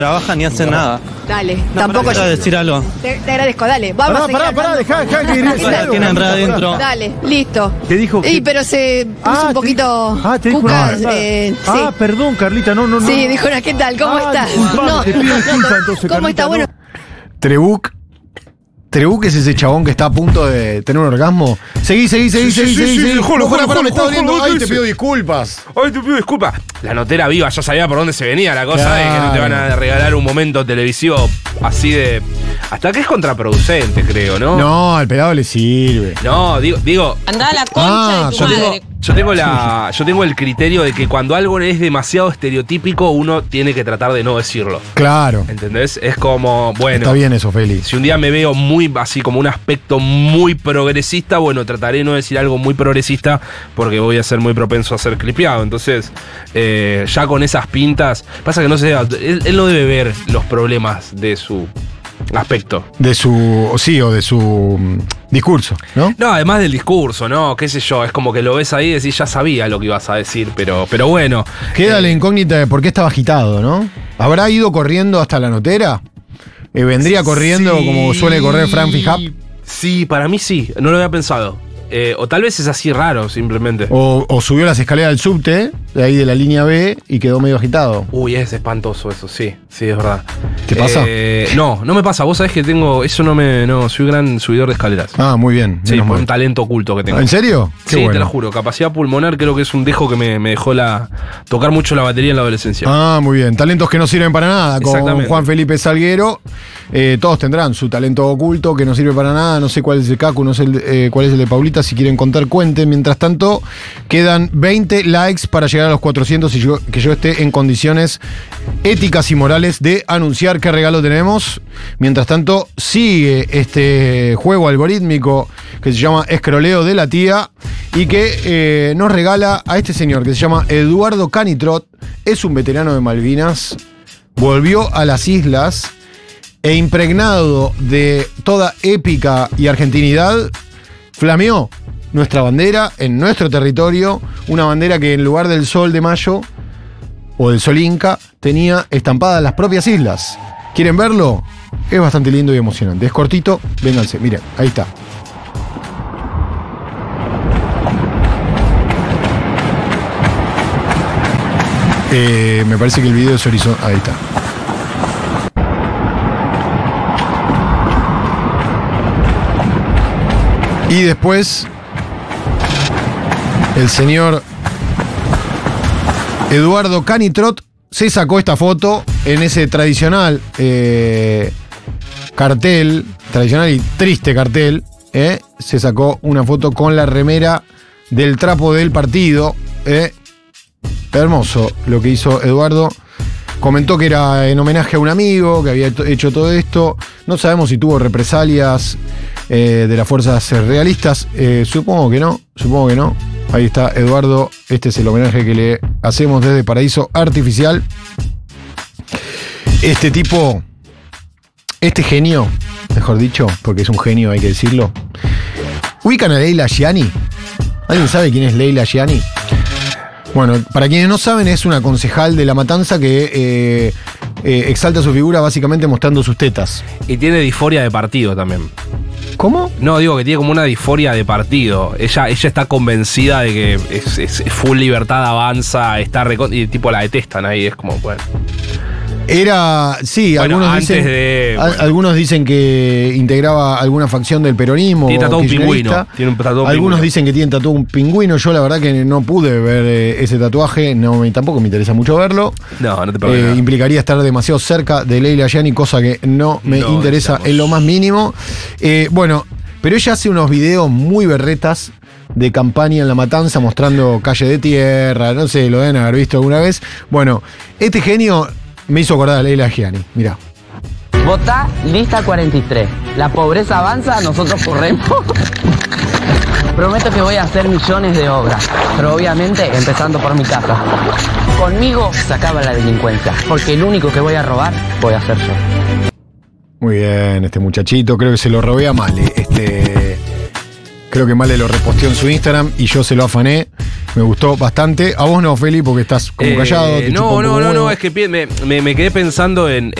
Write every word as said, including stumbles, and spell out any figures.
trabajan ni hacen nada. Dale, No, tampoco para yo. decir algo. Te, te agradezco, dale. Vamos Pará, a seguir pará, pará, hablando. dejá, dejá que grite. La tienen re adentro. Dale, listo. ¿Qué dijo? Sí, pero se puso Ah, un te poquito dijo- ah, te dijo cuca, una- eh, sí. Ah, perdón, Carlita, no, no, no. Sí, dijo una, ¿qué tal? ¿Cómo Ah, estás? disculpame, te pido disculpa, entonces, ¿Cómo Carlita, está? no. Bueno, Trebuc. Trebuc es ese chabón que está a punto de tener un orgasmo. Seguí, seguí, seguí, Sí, seguí, sí, seguí. sí, seguí. sí, juro, No, pará, juro, pará, me juro, está juro, doliendo. juro, Ay, ¿qué te hice? pido disculpas. Ay, te pido disculpas. La notera viva, yo sabía por dónde se venía la cosa de que no te van a regalar un momento televisivo así de. Hasta que es contraproducente, creo, ¿no? No, al pelado le sirve. No, digo, digo, Andá a la concha Ah, de tu yo tengo, madre. yo tengo la, yo tengo el criterio de que cuando algo es demasiado estereotípico, uno tiene que tratar de no decirlo. Claro. ¿Entendés? Es como, bueno. Está bien eso, Félix. Si un día me veo muy así como un aspecto muy progresista, bueno, trataré de no decir algo muy progresista porque voy a ser muy propenso a ser clipeado. Entonces, eh, ya con esas pintas, pasa que no sé, él, él no debe ver los problemas de su aspecto. De su. Sí, o de su mm, discurso, ¿no? No, además del discurso, ¿no? Qué sé yo, es como que lo ves ahí y decís, ya sabía lo que ibas a decir, pero, pero bueno. Queda eh, la incógnita de por qué estaba agitado, ¿no? ¿Habrá ido corriendo hasta la notera? Eh, ¿Vendría corriendo sí, como suele correr Frank Fijap? Sí, para mí sí, no lo había pensado. Eh, o tal vez es así raro, simplemente. O, o subió las escaleras del subte, de ahí de la línea B, y quedó medio agitado. Uy, es espantoso eso, sí, sí, es verdad. ¿Te pasa? Eh, no, no me pasa. Vos sabés que tengo. Eso no me. No, soy un gran subidor de escaleras. Ah, muy bien. Sí, menos por mal. un talento oculto que tengo. ¿En serio? Qué Sí, te bueno. lo juro. Capacidad pulmonar creo que es un dejo que me, me dejó la tocar mucho la batería en la adolescencia. Ah, muy bien. Talentos que no sirven para nada. Con Exactamente. Juan Felipe Salguero. Eh, todos tendrán su talento oculto que no sirve para nada. No sé cuál es el de Cacu, no sé el de- eh, cuál es el de Paulita. Si quieren contar, cuenten. Mientras tanto, quedan veinte likes para llegar a los cuatrocientos y yo- que yo esté en condiciones éticas y morales de anunciar qué regalo tenemos. Mientras tanto, sigue este juego algorítmico que se llama Escroleo de la Tía y que eh, nos regala a este señor que se llama Eduardo Canitrot. Es un veterano de Malvinas. Volvió a las islas e impregnado de toda épica y argentinidad, flameó nuestra bandera en nuestro territorio, una bandera que en lugar del sol de mayo o del sol inca tenía estampadas las propias islas. ¿Quieren verlo? Es bastante lindo y emocionante. Es cortito, vénganse, miren, ahí está. Eh, me parece que el video es horizontal. Ahí está. Y después, el señor Eduardo Canitrot se sacó esta foto en ese tradicional eh, cartel, tradicional y triste cartel. eh, se sacó una foto con la remera del trapo del partido. eh. Hermoso lo que hizo Eduardo. Comentó que era en homenaje a un amigo que había hecho todo esto. No sabemos si tuvo represalias eh, de las fuerzas realistas. Eh, supongo que no, supongo que no. Ahí está Eduardo. Este es el homenaje que le hacemos desde Paraíso Artificial. Este tipo, este genio, mejor dicho, porque es un genio, hay que decirlo. ¿Ubican a Leila Gianni? ¿Alguien sabe quién es Leila Gianni? Bueno, para quienes no saben, es una concejal de La Matanza que eh, eh, exalta su figura básicamente mostrando sus tetas. Y tiene disforia de partido también. ¿Cómo? No, digo que tiene como una disforia de partido. Ella, ella está convencida de que es, es- es full libertad, avanza, está recon- y tipo la detestan ahí, es como, bueno. Era, sí, Bueno, algunos antes dicen, de- a- bueno. algunos dicen que integraba alguna facción del peronismo. Tiene tatuado un kirchnerista. pingüino, tiene un tatuado un Algunos pingüino. dicen que tiene tatuado un pingüino. Yo la verdad que no pude ver eh, ese tatuaje, no me- tampoco me interesa mucho verlo. No, no te Eh, perdés nada. implicaría estar demasiado cerca de Leila Gianni, cosa que no me No interesa deseamos. en lo más mínimo. Eh, bueno, pero ella hace unos videos muy berretas de campaña en La Matanza mostrando calle de tierra, no sé, lo deben haber visto alguna vez. Bueno, este genio me hizo acordar a Leila Gianni, mirá. Votá lista cuarenta y tres. La pobreza avanza, nosotros corremos. Prometo que voy a hacer millones de obras, pero obviamente empezando por mi casa. Conmigo se acaba la delincuencia, porque el único que voy a robar voy a ser yo. Muy bien, este muchachito, creo que se lo robé a Male, este Creo que Male lo reposteó en su Instagram y yo se lo afané. Me gustó bastante. A vos no, Feli, porque estás como Eh, callado. te chupa no, un no, poco no, huevo. no, es que pi- me, me- me quedé pensando en,